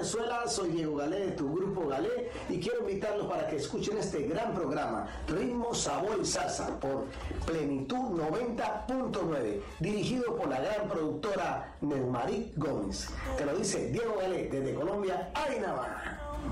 Venezuela, soy Diego Galé de tu grupo Galé y quiero invitarlos para que escuchen este gran programa Ritmo, Sabor y Salsa por Plenitud 90.9, dirigido por la gran productora Nelmarit Gómez. Te lo dice Diego Galé desde Colombia, Arinabá.